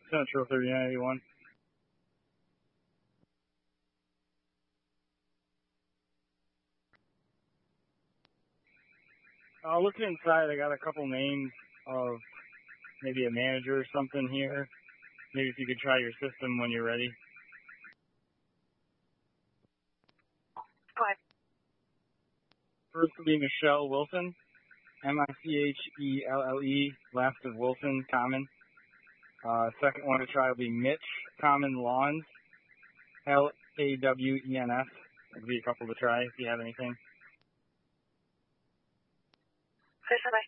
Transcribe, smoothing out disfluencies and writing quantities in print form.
Central 3981. Looking inside, I got a couple names of maybe a manager or something here. Maybe if you could try your system when you're ready. Go ahead. First will be Michelle Wilson, Michelle, last of Wilson, Common. Second one to try will be Mitch, Common Lawns, Lawens. There'll be a couple to try if you have anything. Bye.